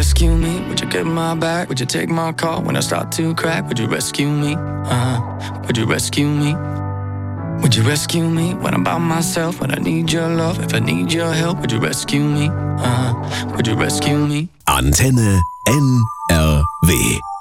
rescue me? Would you get my back? Would you take my call when I start to crack? Would you rescue me? Would you rescue me? Would you rescue me when I'm by myself? When I need your love, if I need your help, would you rescue me? Would you rescue me? Antenne NRW.